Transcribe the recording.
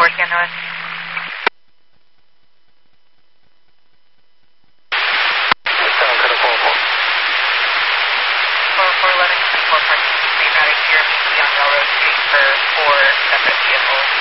scan noise. 4411 24 parking, main routing here, on Railroad Street for 4 separate vehicles.